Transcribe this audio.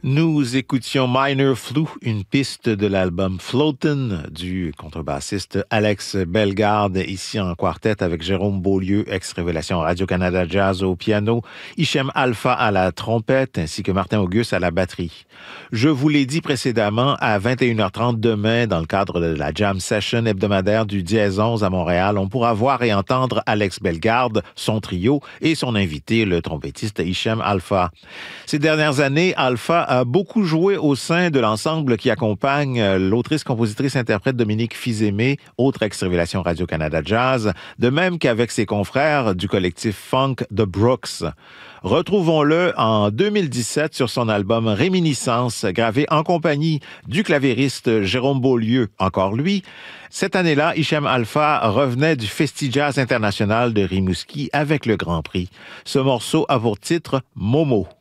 Nous écoutions Minor Flou, une piste de l'album Floatin' du contrebassiste Alex Bellegarde, ici en quartet avec Jérôme Beaulieu, ex-révélation Radio-Canada Jazz au piano, Hichem Alpha à la trompette, ainsi que Martin Auguste à la batterie. Je vous l'ai dit précédemment, à 21h30 demain, dans le cadre de la Jam Session hebdomadaire du Dièse 11 à Montréal, on pourra voir et entendre Alex Bellegarde, son trio et son invité, le trompettiste Hichem Alpha. Ces dernières années, Alpha a beaucoup joué au sein de l'ensemble qui accompagne l'autrice, compositrice, interprète Dominique Fils-Aimé, autre ex-révélation Radio-Canada Jazz, de même qu'avec ses confrères du collectif funk The Brooks. Retrouvons-le en 2017 sur son album Réminiscence, gravé en compagnie du claviériste Jérôme Beaulieu, encore lui. Cette année-là, Hichem Alpha revenait du Festi-Jazz International de Rimouski avec le Grand Prix. Ce morceau a pour titre Momo.